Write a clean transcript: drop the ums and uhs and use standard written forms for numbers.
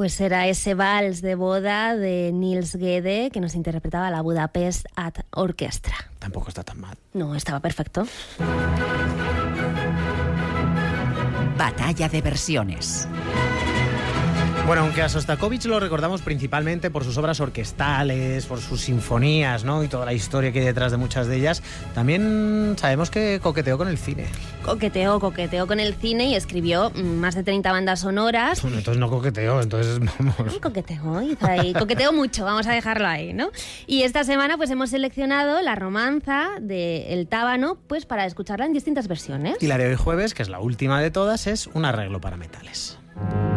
Pues era ese vals de boda de Niels Gede que nos interpretaba la Budapest Art Orchestra. Tampoco está tan mal. No, estaba perfecto. Batalla de versiones. Bueno, aunque a Sostakovich lo recordamos principalmente por sus obras orquestales, por sus sinfonías, ¿no? Y toda la historia que hay detrás de muchas de ellas, también sabemos que coqueteó con el cine. Coqueteó con el cine y escribió más de 30 bandas sonoras. Bueno, entonces no coqueteó, entonces vamos. Coqueteó mucho, vamos a dejarlo ahí, ¿no? Y esta semana pues hemos seleccionado la romanza de El Tábano pues para escucharla en distintas versiones. Y la de hoy jueves, que es la última de todas, es un arreglo para metales.